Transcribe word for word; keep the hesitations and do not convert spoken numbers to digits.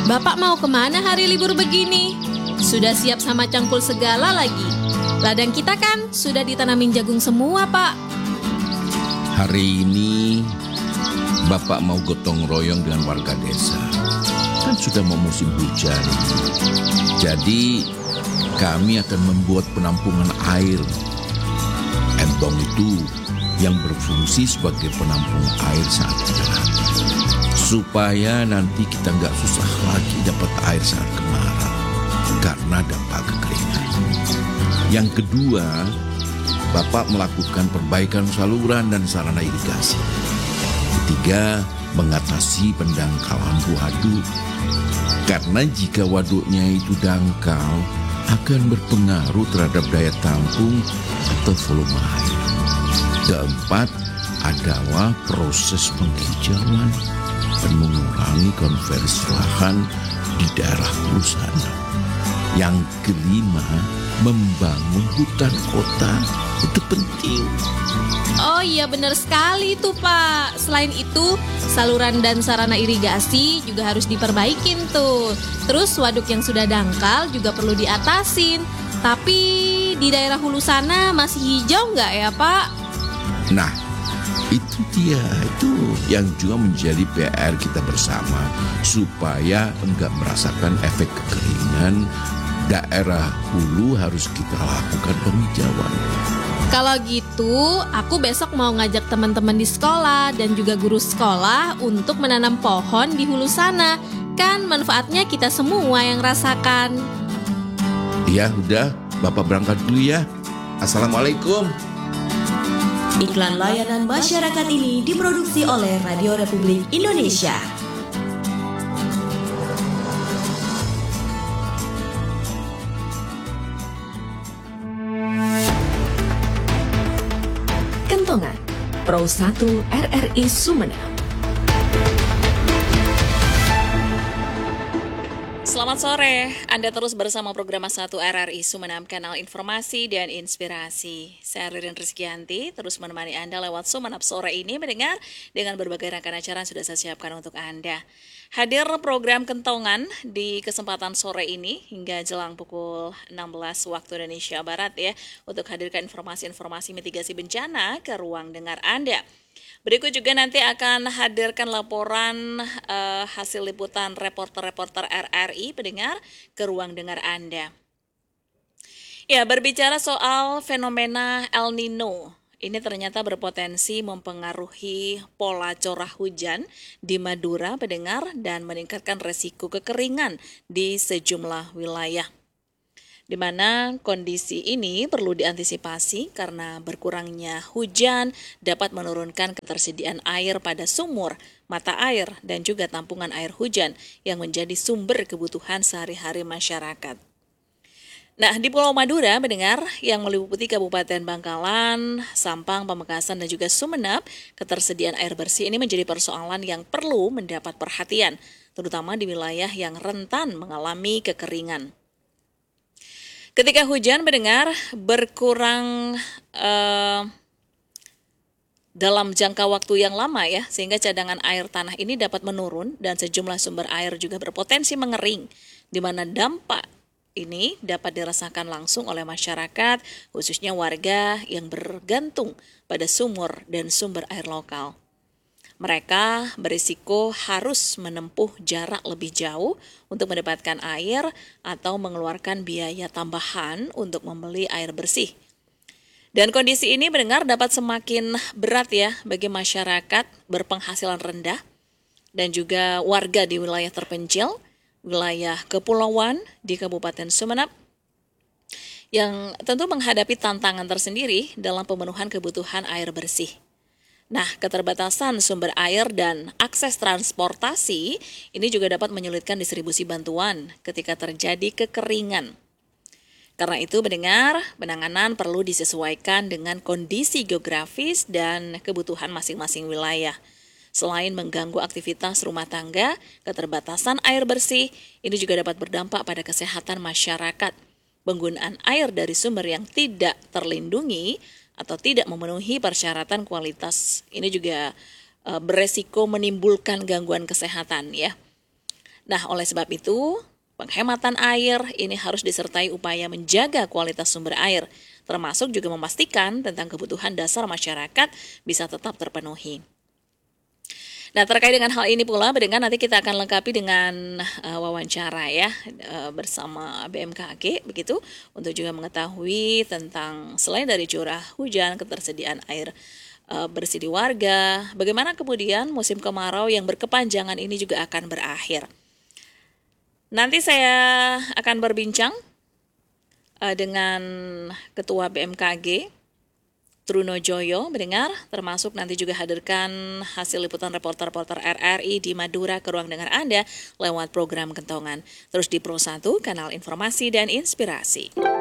Bapak mau kemana hari libur begini? Sudah siap sama cangkul segala lagi. Ladang kita kan sudah ditanamin jagung semua, Pak. Hari ini Bapak mau gotong royong dengan warga desa. Kan sudah mau musim hujan. Jadi kami akan membuat penampungan air. Entong itu yang berfungsi sebagai penampung air saat hujan. Supaya nanti kita nggak susah lagi dapat air saat kemarau karena dampak kekeringan. Yang kedua, Bapak melakukan perbaikan saluran dan sarana irigasi. Ketiga, mengatasi pendangkalan waduk. Karena jika waduknya itu dangkal, akan berpengaruh terhadap daya tampung atau volume air. Keempat adalah proses penghijauan dan mengurangi konversi lahan di daerah hulu sana. Yang kelima, membangun hutan kota itu penting. Oh iya benar sekali tuh Pak. Selain itu, saluran dan sarana irigasi juga harus diperbaikin tuh. Terus waduk yang sudah dangkal juga perlu diatasin. Tapi di daerah hulu sana masih hijau nggak ya Pak? Nah, itu dia, itu yang juga menjadi P R kita bersama supaya enggak merasakan efek kekeringan. Daerah hulu harus kita lakukan penghijauan. Kalau gitu, aku besok mau ngajak teman-teman di sekolah dan juga guru sekolah untuk menanam pohon di hulu sana. Kan manfaatnya kita semua yang rasakan. Ya udah, Bapak berangkat dulu ya. Assalamualaikum. Iklan layanan masyarakat ini diproduksi oleh Radio Republik Indonesia. Kentongan, Pro satu R R I Sumeneb. Selamat sore, Anda terus bersama program satu R R I Sumeneb, kanal informasi dan inspirasi. Saya Ririn Rizkyanti, terus menemani Anda lewat Sumeneb sore ini mendengar dengan berbagai rangkaian acara yang sudah saya siapkan untuk Anda. Hadir program Kentongan di kesempatan sore ini hingga jelang pukul enam belas waktu Indonesia Barat ya, untuk hadirkan informasi-informasi mitigasi bencana ke ruang dengar Anda. Berikut juga nanti akan hadirkan laporan uh, hasil liputan reporter-reporter R R I pendengar ke ruang dengar Anda. Ya, berbicara soal fenomena El Nino, ini ternyata berpotensi mempengaruhi pola curah hujan di Madura pendengar dan meningkatkan resiko kekeringan di sejumlah wilayah. Di mana kondisi ini perlu diantisipasi karena berkurangnya hujan dapat menurunkan ketersediaan air pada sumur, mata air, dan juga tampungan air hujan yang menjadi sumber kebutuhan sehari-hari masyarakat. Nah, di Pulau Madura, mendengar yang meliputi Kabupaten Bangkalan, Sampang, Pamekasan, dan juga Sumeneb, ketersediaan air bersih ini menjadi persoalan yang perlu mendapat perhatian, terutama di wilayah yang rentan mengalami kekeringan. Ketika hujan mendengar berkurang eh, dalam jangka waktu yang lama ya, sehingga cadangan air tanah ini dapat menurun dan sejumlah sumber air juga berpotensi mengering, di mana dampak ini dapat dirasakan langsung oleh masyarakat, khususnya warga yang bergantung pada sumur dan sumber air lokal. Mereka berisiko harus menempuh jarak lebih jauh untuk mendapatkan air atau mengeluarkan biaya tambahan untuk membeli air bersih. Dan kondisi ini mendengar dapat semakin berat ya bagi masyarakat berpenghasilan rendah dan juga warga di wilayah terpencil, wilayah kepulauan di Kabupaten Sumeneb, yang tentu menghadapi tantangan tersendiri dalam pemenuhan kebutuhan air bersih. Nah, keterbatasan sumber air dan akses transportasi ini juga dapat menyulitkan distribusi bantuan ketika terjadi kekeringan. Karena itu, mendengar, penanganan perlu disesuaikan dengan kondisi geografis dan kebutuhan masing-masing wilayah. Selain mengganggu aktivitas rumah tangga, keterbatasan air bersih ini juga dapat berdampak pada kesehatan masyarakat. Penggunaan air dari sumber yang tidak terlindungi atau tidak memenuhi persyaratan kualitas ini juga e, beresiko menimbulkan gangguan kesehatan ya. Nah, oleh sebab itu, penghematan air ini harus disertai upaya menjaga kualitas sumber air, termasuk juga memastikan tentang kebutuhan dasar masyarakat bisa tetap terpenuhi. Nah, terkait dengan hal ini pula, mendengar nanti kita akan lengkapi dengan uh, wawancara ya uh, bersama B M K G begitu, untuk juga mengetahui tentang selain dari curah hujan, ketersediaan air uh, bersih di warga, bagaimana kemudian musim kemarau yang berkepanjangan ini juga akan berakhir. Nanti saya akan berbincang uh, dengan Ketua B M K G Truno Joyo, mendengar, termasuk nanti juga hadirkan hasil liputan reporter-reporter R R I di Madura ke ruang dengar Anda lewat program Kentongan. Terus di Pro satu, kanal informasi dan inspirasi.